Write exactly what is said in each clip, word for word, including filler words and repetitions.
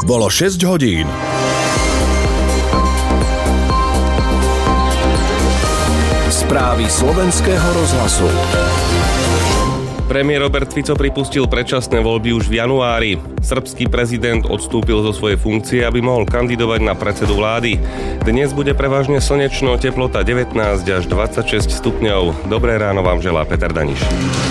Bolo šesť hodín. Správy slovenského rozhlasu. Premiér Robert Fico pripustil predčasné voľby už v januári. Srbský prezident odstúpil zo svojej funkcie, aby mohol kandidovať na predsedu vlády. Dnes bude prevažne slnečno, teplota devätnásť až dvadsaťšesť stupňov. Dobré ráno vám želá Peter Daniš.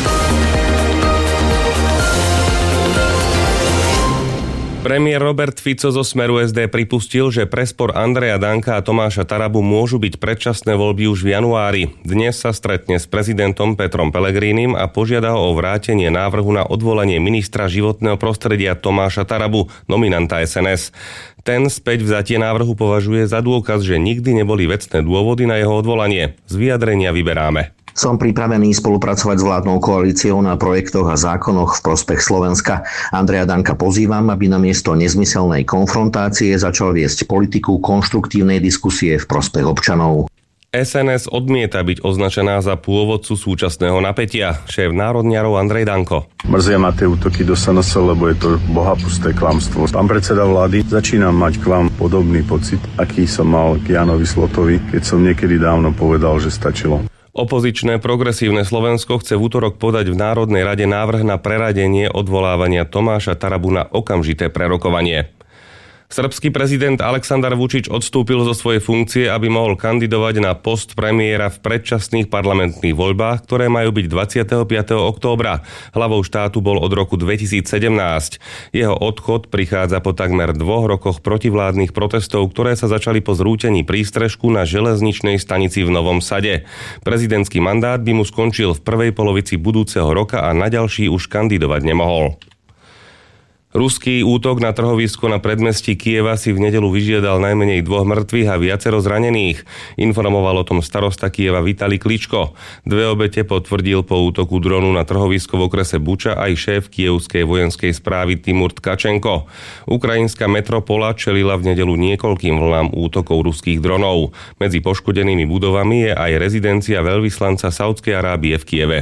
Premiér Robert Fico zo Smeru es dé pripustil, že pre spor Andreja Danka a Tomáša Tarabu môžu byť predčasné voľby už v januári. Dnes sa stretne s prezidentom Petrom Pellegrinim a požiada ho o vrátenie návrhu na odvolanie ministra životného prostredia Tomáša Tarabu, nominanta es en es. Ten späť vzatie návrhu považuje za dôkaz, že nikdy neboli vecné dôvody na jeho odvolanie. Z vyjadrenia vyberáme. Som pripravený spolupracovať s vládnou koalíciou na projektoch a zákonoch v prospech Slovenska. Andreja Danka pozývam, aby namiesto nezmyselnej konfrontácie začal viesť politiku konštruktívnej diskusie v prospech občanov. es en es odmieta byť označená za pôvodcu súčasného napätia. Šéf národniarov Andrej Danko. Mrzia ma tie útoky do es en es, lebo je to bohapusté klamstvo. Pán predseda vlády, začínam mať k vám podobný pocit, aký som mal k Jánovi Slotovi, keď som niekedy dávno povedal, že stačilo. Opozičné progresívne Slovensko chce v útorok podať v Národnej rade návrh na preradenie odvolávania Tomáša Tarabu na okamžité prerokovanie. Srbský prezident Aleksandar Vučić odstúpil zo svojej funkcie, aby mohol kandidovať na post premiéra v predčasných parlamentných voľbách, ktoré majú byť dvadsiateho piateho októbra. Hlavou štátu bol od roku dvetisícsedemnásť. Jeho odchod prichádza po takmer dvoch rokoch protivládnych protestov, ktoré sa začali po zrútení prístrežku na železničnej stanici v Novom Sade. Prezidentský mandát by mu skončil v prvej polovici budúceho roka a na ďalší už kandidovať nemohol. Ruský útok na trhovisko na predmestí Kyjeva si v nedeľu vyžiadal najmenej dvoch mŕtvych a viacero zranených. Informoval o tom starosta Kyjeva Vitalij Kličko. Dve obete potvrdil po útoku dronu na trhovisko v okrese Buča aj šéf kyjevskej vojenskej správy Timur Tkačenko. Ukrajinská metropola čelila v nedeľu niekoľkým vlnám útokov ruských dronov. Medzi poškodenými budovami je aj rezidencia veľvyslanca Saúdskej Arábie v Kyjeve.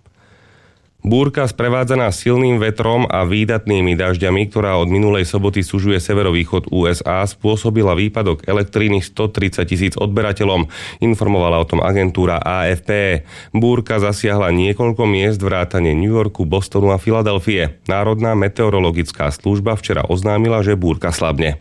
Búrka sprevádzaná silným vetrom a výdatnými dažďami, ktorá od minulej soboty sužuje severovýchod ú es á, spôsobila výpadok elektriny stotridsať tisíc odberateľom, informovala o tom agentúra á ef pé. Búrka zasiahla niekoľko miest vrátane New Yorku, Bostonu a Filadelfie. Národná meteorologická služba včera oznámila, že búrka slabne.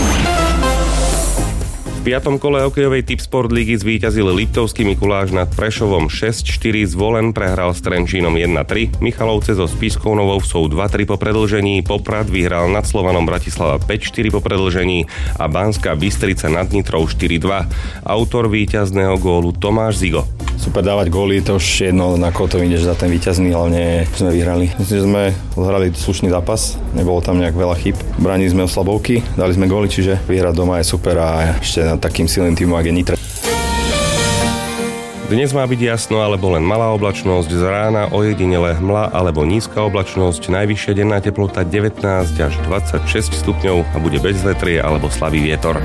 V piatom kole hokejovej Tipsport ligy zvíťazil Liptovský Mikuláš nad Prešovom šesť štyri, Zvolen prehral s Trenčínom jedna tri, Michalovce so Spišskou Novou sú dva tri po predĺžení, Poprad vyhral nad Slovanom Bratislava päť štyri po predĺžení a Banská Bystrica nad Nitrou štyri dva. Autor víťazného gólu Tomáš Zigo. Super dávať góly, to už jedno, na koho to ideš za ten víťazný, hlavne sme vyhrali. Myslím, že sme zhrali slušný zápas, nebolo tam nejak veľa chyb. Bránili sme o slabovky, dali sme góly, čiže vyhrať doma je super a ešte nad takým silným týmom, ak je Nitra. Dnes má byť jasno alebo len malá oblačnosť, z rána ojedinele hmla alebo nízka oblačnosť, najvyššia denná teplota devätnásť až dvadsaťšesť stupňov a bude bez vetrie alebo slabý vietor.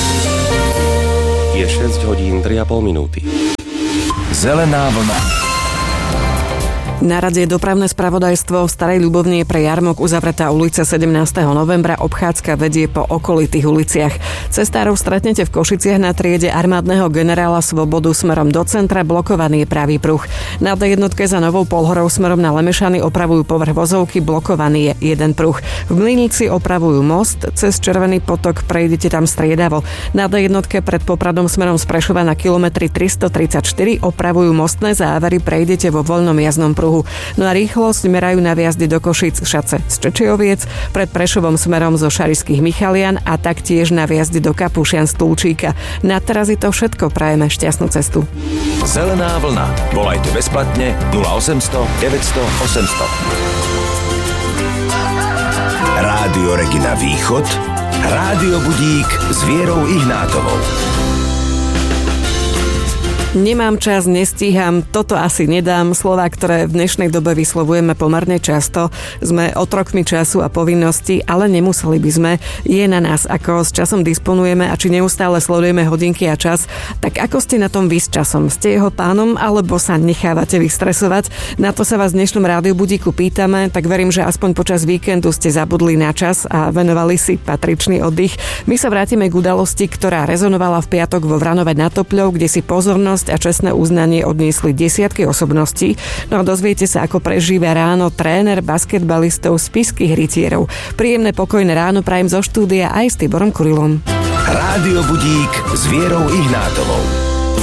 Je šesť hodín tri a pol minúty. Zelená vlna. Na rade je dopravné spravodajstvo. V Starej Ľubovni je pre jarmok uzavretá ulica sedemnásteho novembra. Obchádzka vedie po okolitých uliciach. Cestárov stretnete v Košiciach na triede armádneho generála Svobodu smerom do centra. Blokovaný je pravý pruh. Na dé jednotke za Novou Polhorou smerom na Lemešany opravujú povrch vozovky. Blokovaný je jeden pruh. V Mlynici opravujú most. Cez Červený potok prejdete tam striedavo. Na dé jednotke pred Popradom smerom z Prešova na kilometri tristotridsaťštyri opravujú mostné závery. Prejdete vo voľnom jazdnom pruhu. No a rýchlosť merajú na výjazdy do Košíc Šace z Čečijoviec, pred Prešovom smerom zo Šarišských Michalian a taktiež na výjazdy do Kapušian z Tulčíka. Na teraz je to všetko, prajeme šťastnú cestu. Zelená vlna. Volajte bezplatne nula osemsto deväťsto osemsto. Rádio Regina Východ, Rádio Budík s Vierou Ihnátovou. Nemám čas, nestíham, toto asi nedám. Slová, ktoré v dnešnej dobe vyslovujeme pomerne často. Sme otrokmi času a povinností, ale nemuseli by sme. Je na nás, ako s časom disponujeme a či neustále sledujeme hodinky a čas. Tak ako ste na tom vy s časom? Ste jeho pánom alebo sa nechávate vystresovať? Na to sa vás v dnešnom rádiu budíku pýtame, tak verím, že aspoň počas víkendu ste zabudli na čas a venovali si patričný oddych. My sa vrátime k udalosti, ktorá rezonovala v piatok vo Vranove nad Topľou, kde si pozornosť a čestné uznanie odniesli desiatky osobností. No a dozviete sa, ako prežíva ráno tréner basketbalistov Spišských rytierov. Príjemné pokojné ráno prajem zo štúdia aj s Tiborom Kurilom. Rádio Budík s Vierou Ignátovou.